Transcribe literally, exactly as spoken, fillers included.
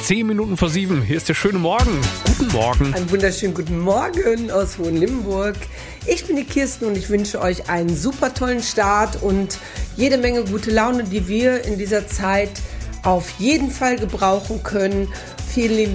Zehn Minuten vor sieben. Hier ist der schöne Morgen. Guten Morgen. Einen wunderschönen guten Morgen aus Hohenlimburg. Ich bin die Kirsten und ich wünsche euch einen super tollen Start und jede Menge gute Laune, die wir in dieser Zeit auf jeden Fall gebrauchen können. Vielen lieben